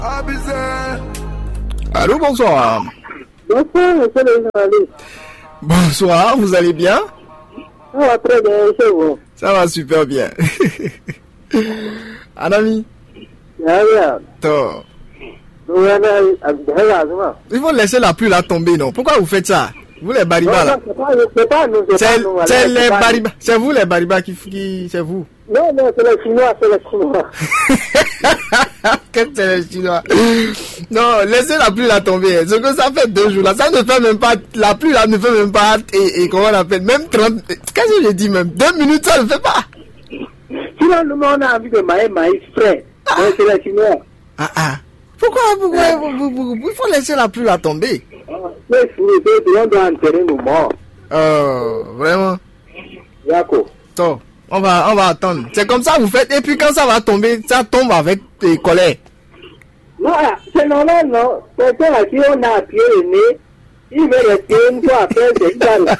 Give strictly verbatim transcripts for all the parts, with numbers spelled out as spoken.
Allô, bonsoir. Bonsoir, monsieur le journaliste. Bonsoir, vous allez bien? Ça va très bien, chez vous? Ça va super bien. Un ami? Ça va. Toi. Il faut laisser la pluie là tomber, non? Pourquoi vous faites ça? Vous les baribas là? C'est pas nous, c'est pas nous. C'est les baribas. C'est vous les baribas qui, qui c'est vous. Non, non, c'est les Chinois, c'est les Chinois. Qu'est-ce que c'est les Chinois? Non, laissez la pluie là tomber. Ce que ça fait deux jours là, ça ne fait même pas, la pluie là ne fait même pas, et, et comment on appelle, même trente, qu'est-ce que je dis même? Deux minutes ça ne fait pas. Sinon, nous, on a envie de maïs, maïs frais. Ah. C'est les Chinois. Ah ah. Pourquoi, pourquoi, ah. vous, vous, vous, il faut laisser la pluie là tomber? C'est fou, on doit enterrer nos morts. Oh, vraiment? D'accord. Toi. On va, on va attendre. C'est comme ça vous faites. Et puis quand ça va tomber, ça tombe avec tes colères. Non, c'est normal, non. Quelqu'un à qui on a appuyé le nez, il veut rester une fois après, c'est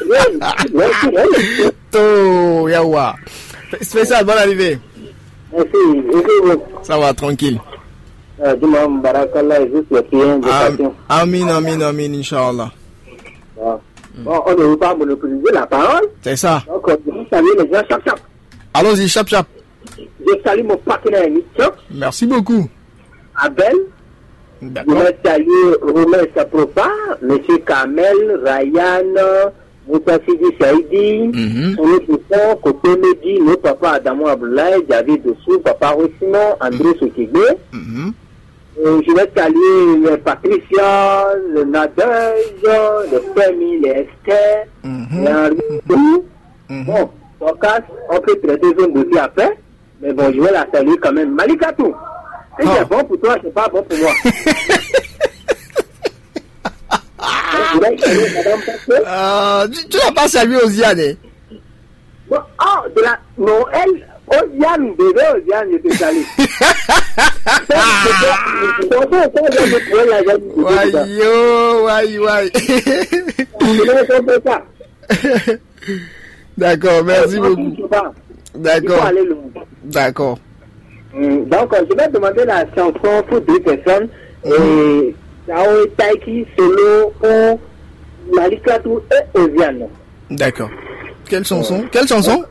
une To, yawa. Spécial, bonne arrivée. Merci. Et ça va, tranquille. Euh, Dis-moi, Barakallah, juste le client de passion. Amin, amin, amin, Inch'Allah. Bon, bon on ne veut pas monopoliser la parole. C'est ça. Donc, je vous salue les gens, chap chap. Allons-y, chap chap. Je salue mon partenaire émission. Merci beaucoup. Abel. D'accord. Je salue Romain Sapropa, M. Kamel, Ryan, Moutassidi Saïdi, mm-hmm. Soné Pousson, Koté Medi, nos papa Adamo Aboulaye, David Dessou, papa Rosimon, André Sokigbe. Mm-hmm. Je vais saluer les Patricia, le Nadège, les Femi, les Esther, mm-hmm. les Henri. Mm-hmm. Bon. Podcast, on peut traiter zone dossier après, mais bon, je vais la saluer quand même. Malikatou, si oh. c'est bon pour toi, c'est pas bon pour moi. euh, tu, tu n'as pas salué Osiane? Bon, oh, de la Noël, Osiane, bébé Osiane, je te salue. Why yo, why, why. D'accord, merci beaucoup. D'accord. D'accord. Donc, je vais demander la chanson pour deux personnes. Et Sao Taiki, Solo, ou Malikatou et Osiane. D'accord. Quelle chanson? Quelle chanson?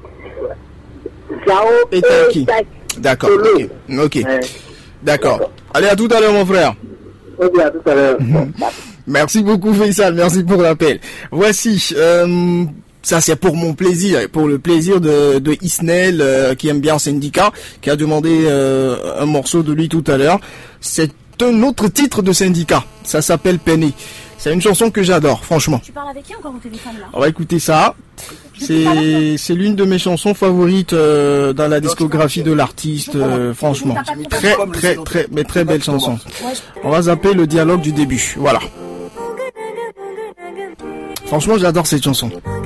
Sao et Taiki. D'accord. Ok. Ok. D'accord. Allez, à tout à l'heure, mon frère. Ok, à tout à l'heure. Merci beaucoup, Faisal. Merci pour l'appel. Voici. Euh, Ça, c'est pour mon plaisir, pour le plaisir de, de Isnel, euh, qui aime bien Syndicat, qui a demandé euh, un morceau de lui tout à l'heure. C'est un autre titre de Syndicat. Ça s'appelle Penny. C'est une chanson que j'adore, franchement. Tu parles avec qui encore au téléphone là? On va écouter ça. C'est c'est l'une de mes chansons favorites euh, dans la discographie de l'artiste, euh, franchement. Très, très, très, mais très belle chanson. On va zapper le dialogue du début. Voilà. Franchement, j'adore cette chanson.